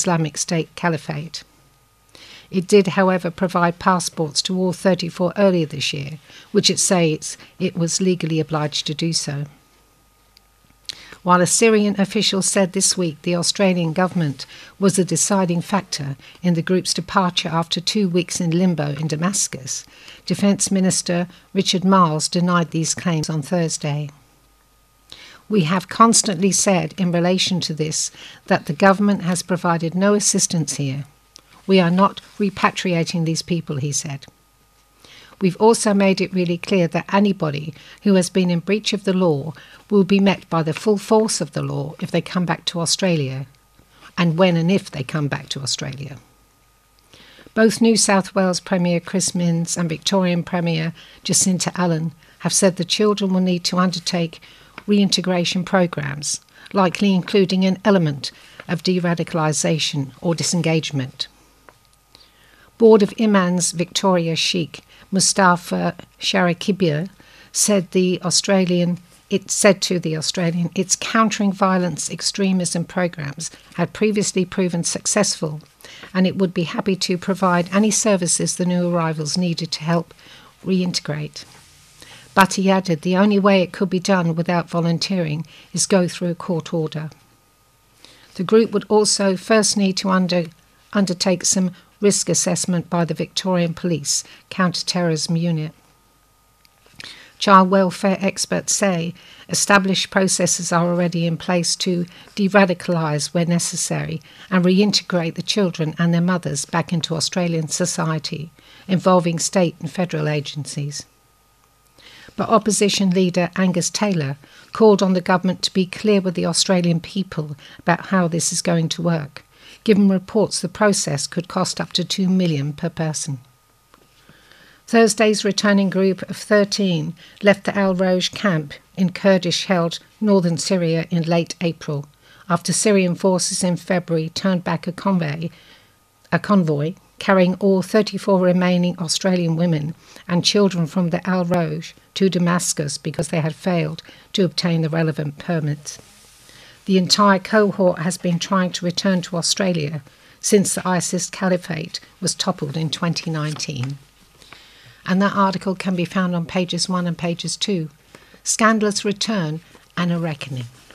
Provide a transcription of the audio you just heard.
Islamic State Caliphate. It did, however, provide passports to all 34 earlier this year, which it says it was legally obliged to do so. While a Syrian official said this week the Australian government was a deciding factor in the group's departure after 2 weeks in limbo in Damascus, Defence Minister Richard Marles denied these claims on Thursday. "We have constantly said in relation to this that the government has provided no assistance here. We are not repatriating these people," he said. "We've also made it really clear that anybody who has been in breach of the law will be met by the full force of the law if they come back to Australia, and when and if they come back to Australia." Both New South Wales Premier Chris Minns and Victorian Premier Jacinta Allan have said the children will need to undertake reintegration programs, likely including an element of de-radicalisation or disengagement. Board of Imams Victoria Sheikh Mustafa Sharakibir said to the Australian its countering violence extremism programs had previously proven successful, and it would be happy to provide any services the new arrivals needed to help reintegrate. But he added the only way it could be done without volunteering is go through a court order. The group would also first need to undertake some risk assessment by the Victorian Police Counter-Terrorism Unit. Child welfare experts say established processes are already in place to de-radicalise where necessary and reintegrate the children and their mothers back into Australian society, involving state and federal agencies. But opposition leader Angus Taylor called on the government to be clear with the Australian people about how this is going to work, given reports the process could cost up to $2 million per person. Thursday's returning group of 13 left the Al Roj camp in Kurdish-held northern Syria in late April, after Syrian forces in February turned back a convoy carrying all 34 remaining Australian women and children from the Al Roj to Damascus because they had failed to obtain the relevant permits. The entire cohort has been trying to return to Australia since the ISIS caliphate was toppled in 2019. And that article can be found on pages 1 and pages 2. Scandalous Return and a Reckoning.